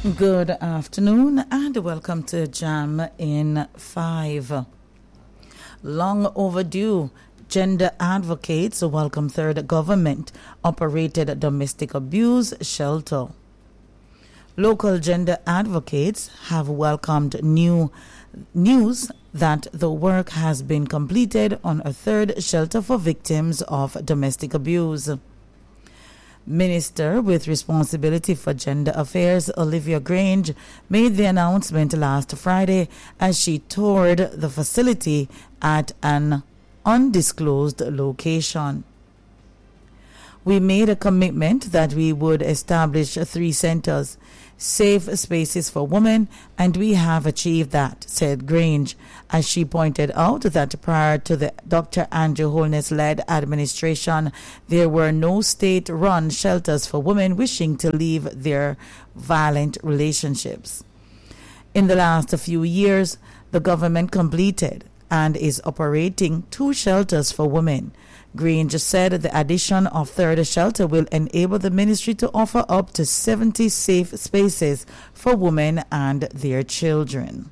Good afternoon and welcome to Jam in 5. Long overdue. Gender advocates welcome third government-operated domestic abuse shelter. Local gender advocates have welcomed news that the work has been completed on a third shelter for victims of domestic abuse. Minister with responsibility for gender affairs, Olivia Grange, made the announcement last Friday as she toured the facility at an undisclosed location. We made a commitment that we would establish 3 centers, safe spaces for women, and we have achieved that, said Grange, as she pointed out that prior to the Dr. Andrew Holness-led administration, there were no state-run shelters for women wishing to leave their violent relationships. In the last few years, the government completed and is operating 2 shelters for women. Grange said the addition of third shelter will enable the ministry to offer up to 70 safe spaces for women and their children.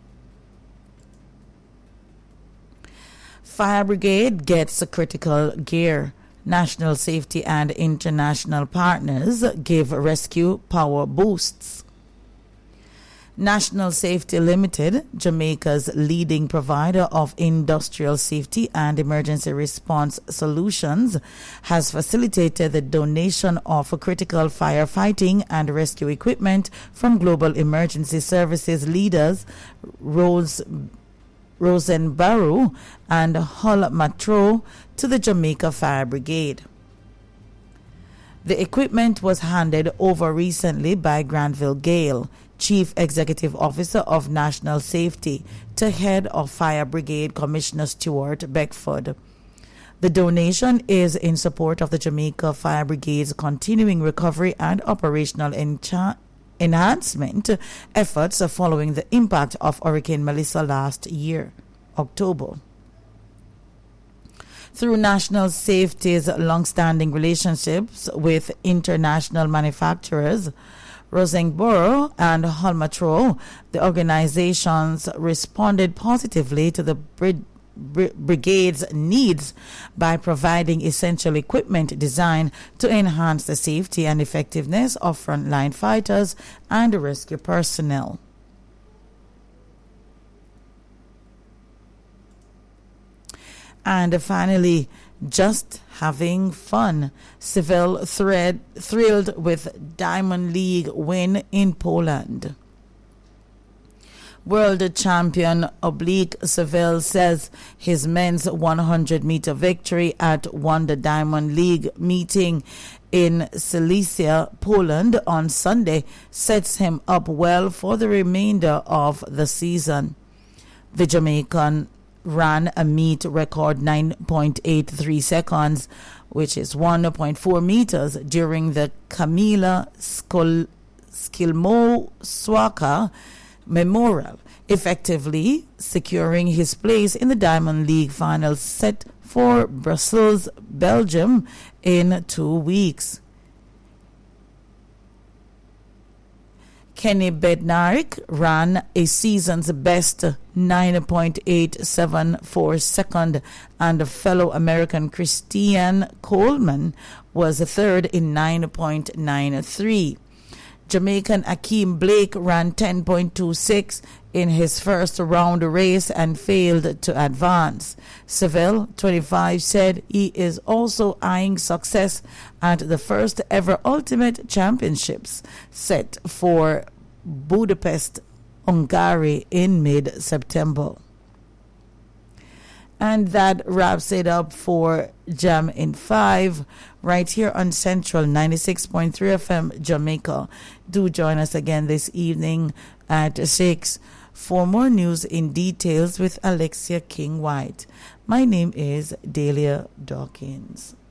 Fire Brigade gets critical gear. National safety and international partners give rescue power boosts. National Safety Limited, Jamaica's leading provider of industrial safety and emergency response solutions, has facilitated the donation of critical firefighting and rescue equipment from global emergency services leaders Rosenborough and Hull Matro to the Jamaica Fire Brigade. The equipment was handed over recently by Granville Gale, Chief Executive Officer of National Safety, to Head of Fire Brigade Commissioner Stuart Beckford. The donation is in support of the Jamaica Fire Brigade's continuing recovery and operational enhancement efforts following the impact of Hurricane Melissa last year, October. Through National Safety's long-standing relationships with international manufacturers, Rosenborough and Hull Matro, the organizations responded positively to the brigade's needs by providing essential equipment designed to enhance the safety and effectiveness of frontline fighters and rescue personnel. And finally, just having fun. Seville thrilled with Diamond League win in Poland. World champion Oblique Seville says his men's 100-meter victory at the Diamond League meeting in Silesia, Poland on Sunday sets him up well for the remainder of the season. The Jamaican ran a meet record 9.83 seconds, which is 1.4 meters, during the Kamila Skilmoe-Swaka Memorial, effectively securing his place in the Diamond League final set for Brussels, Belgium in 2 weeks. Kenny Bednarik ran a season's best 9.874 second, and fellow American Christian Coleman was third in 9.93. Jamaican Akeem Blake ran 10.26 in his first round race and failed to advance. Seville, 25, said he is also eyeing success at the first ever Ultimate Championships set for Budapest, Hungary in mid-September. And that wraps it up for Jam in 5 right here on Central 96.3 FM Jamaica. Do join us again this evening at 6 for more news in details with Alexia King White. My name is Delia Dawkins.